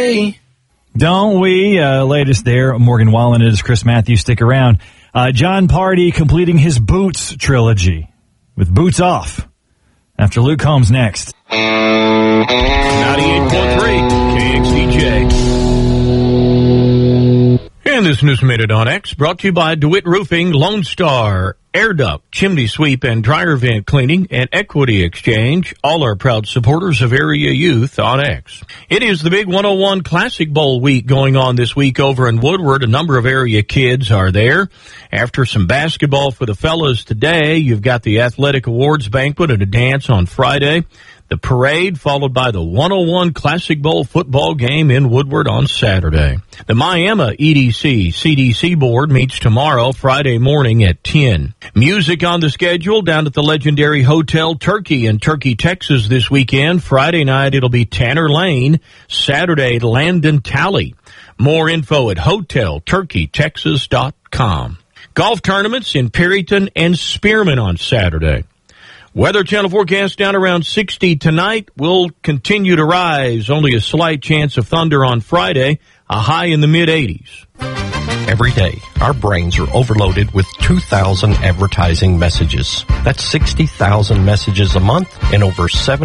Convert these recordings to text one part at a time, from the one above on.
Don't we? Latest there, Morgan Wallen. It is Chris Matthews. Stick around. John Party completing his Boots trilogy with Boots Off. After Luke Combs next. 98.3 KXDJ. And this news minute on X brought to you by DeWitt Roofing, Lone Star, Air Duct, Chimney Sweep, and Dryer Vent Cleaning, and Equity Exchange, all are proud supporters of area youth on X. It is the Big 101 Classic Bowl week going on this week over in Woodward. A number of area kids are there. After some basketball for the fellas today, you've got the Athletic Awards Banquet and a dance on Friday. The parade followed by the 101 Classic Bowl football game in Woodward on Saturday. The Miami EDC CDC board meets tomorrow, Friday morning at 10. Music on the schedule down at the legendary Hotel Turkey in Turkey, Texas this weekend. Friday night it'll be Tanner Lane. Saturday, Landon Talley. More info at hotelturkeytexas.com. Golf tournaments in Perryton and Spearman on Saturday. Weather Channel forecast down around 60 tonight. Will continue to rise. Only a slight chance of thunder on Friday. A high in the mid-80s. Every day, our brains are overloaded with 2,000 advertising messages. That's 60,000 messages a month and over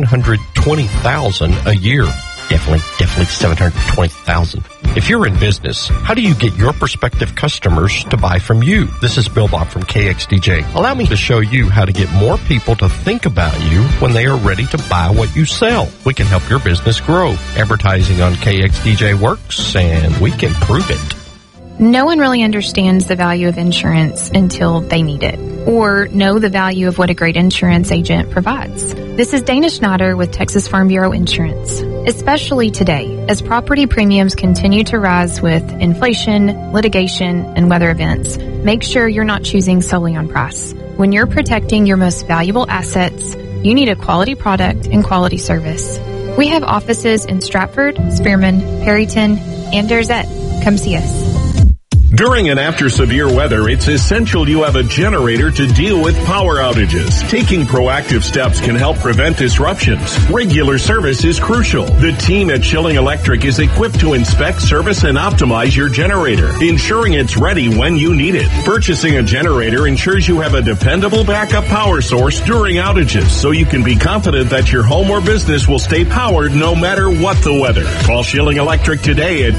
720,000 a year. Definitely 720,000. If you're in business, how do you get your prospective customers to buy from you? This is Bill Bob from KXDJ. Allow me to show you how to get more people to think about you when they are ready to buy what you sell. We can help your business grow. Advertising on KXDJ works, and we can prove it. No one really understands the value of insurance until they need it, or know the value of what a great insurance agent provides. This is Dana Schneider with Texas Farm Bureau Insurance. Especially today, as property premiums continue to rise with inflation, litigation, and weather events, make sure you're not choosing solely on price. When you're protecting your most valuable assets, you need a quality product and quality service. We have offices in Stratford, Spearman, Perryton, and Derzett. Come see us. During and after severe weather, it's essential you have a generator to deal with power outages. Taking proactive steps can help prevent disruptions. Regular service is crucial. The team at Schilling Electric is equipped to inspect, service, and optimize your generator, ensuring it's ready when you need it. Purchasing a generator ensures you have a dependable backup power source during outages, so you can be confident that your home or business will stay powered no matter what the weather. Call Schilling Electric today at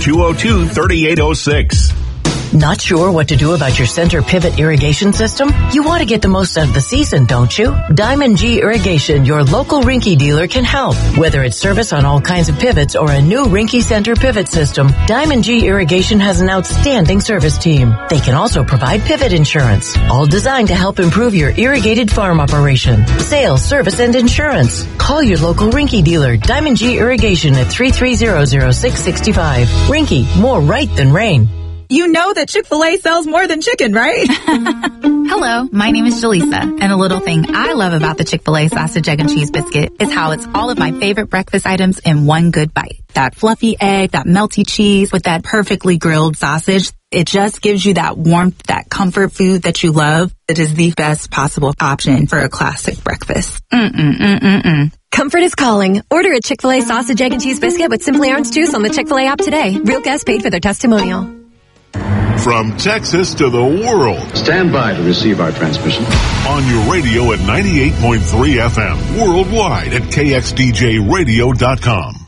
202-3806. Not sure what to do about your center pivot irrigation system? You want to get the most out of the season, don't you? Diamond G Irrigation, your local Rinky dealer, can help. Whether it's service on all kinds of pivots or a new Rinky center pivot system, Diamond G Irrigation has an outstanding service team. They can also provide pivot insurance, all designed to help improve your irrigated farm operation. Sales, service, and insurance. Call your local Rinky dealer, Diamond G Irrigation at 330-0665. Rinky, more right than rain. You know that Chick-fil-A sells more than chicken, right? Hello, my name is Jaleesa, and a little thing I love about the Chick-fil-A sausage, egg, and cheese biscuit is how it's all of my favorite breakfast items in one good bite. That fluffy egg, that melty cheese with that perfectly grilled sausage. It just gives you that warmth, that comfort food that you love. It is the best possible option for a classic breakfast. Comfort is calling. Order a Chick-fil-A sausage, egg, and cheese biscuit with Simply Orange Juice on the Chick-fil-A app today. Real guests paid for their testimonial. From Texas to the world. Stand by to receive our transmission. On your radio at 98.3 FM. Worldwide at KXDJRadio.com.